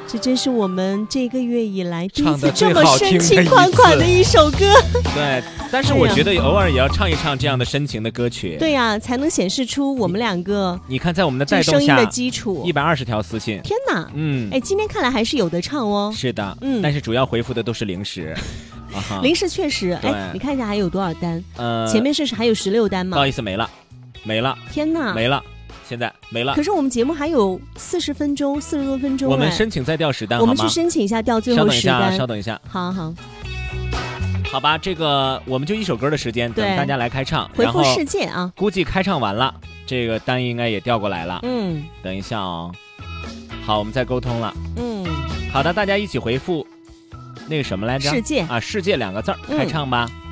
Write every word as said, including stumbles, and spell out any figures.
这真是我们这个月以来第一次唱得最这么深好听的情款款的一首歌。 对，但是我觉得偶尔也要唱一唱这样的深情的歌曲。 对呀、啊，才能显示出我们两个你看，在我们的带动下， 声音的基础， 一百二十条私信。 天哪， 嗯， 哎，今天看来还是有的唱哦。 是的， 嗯， 但是主要回复的都是零食。啊、 零食确实，哎，你看一下还有多少单？ 呃， 前面是还有十六单吗？ 不好意思，没了，没了。 天哪， 没了。现在没了， 可是我们节目还有四十分钟，四十多分钟。 我们申请再调十单， 我们去申请一下调最后十单。 稍等一下， 好好好吧，这个我们就一首歌的时间，等大家来开唱。 回复世界啊， 估计开唱完了，这个单应该也调过来了。 嗯， 等一下哦。好，我们再沟通了。 嗯， 好的，大家一起回复那个什么来着？ 世界啊，世界两个字儿，开唱吧。嗯